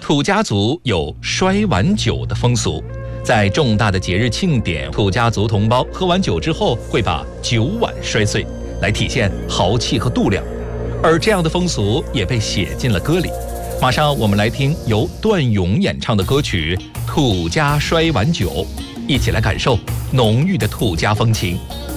土家族有摔碗酒的风俗，在重大的节日庆典，土家族同胞喝完酒之后会把酒碗摔碎，来体现豪气和度量。而这样的风俗也被写进了歌里。马上我们来听由段咏演唱的歌曲《土家摔碗酒》，一起来感受浓郁的土家风情。